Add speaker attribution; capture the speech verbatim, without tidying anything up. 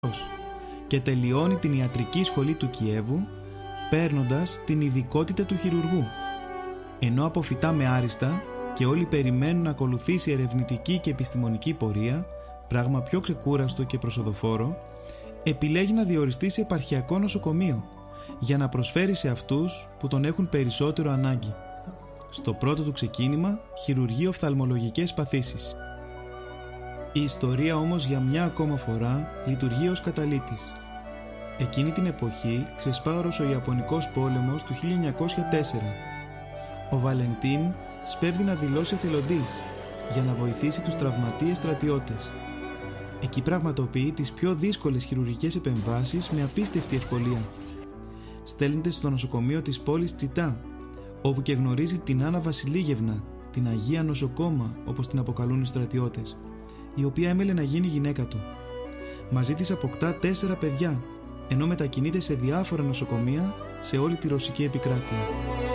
Speaker 1: και τελειώνει την ιατρική σχολή του Κιέβου, παίρνοντας την ειδικότητα του χειρουργού. Ενώ αποφυτά με άριστα και όλοι περιμένουν να ακολουθήσει ερευνητική και επιστημονική πορεία, πράγμα πιο ξεκούραστο και προσοδοφόρο, επιλέγει να διοριστεί σε επαρχιακό νοσοκομείο για να προσφέρει σε αυτούς που τον έχουν περισσότερο ανάγκη. Στο πρώτο του ξεκίνημα χειρουργεί οφθαλμολογικές παθήσεις. Η ιστορία όμως για μια ακόμα φορά λειτουργεί ως καταλύτης. Εκείνη την εποχή ξεσπά ο Ρωσο-Ιαπωνικός πόλεμος του χίλια εννιακόσια τέσσερα. Ο Βαλεντίν σπέβδει να δηλώσει εθελοντής για να βοηθήσει τους τραυματίες στρατιώτες. Εκεί πραγματοποιεί τις πιο δύσκολες χειρουργικές επεμβάσεις με απίστευτη ευκολία. Στέλνεται στο νοσοκομείο της πόλης Τσιτά, όπου και γνωρίζει την Άννα Βασιλίγευνα, την Αγία Νοσοκόμα όπως την αποκαλούν οι στρατιώτες, η οποία έμελε να γίνει γυναίκα του. Μαζί της αποκτά τέσσερα παιδιά, ενώ μετακινείται σε διάφορα νοσοκομεία σε όλη τη ρωσική επικράτεια.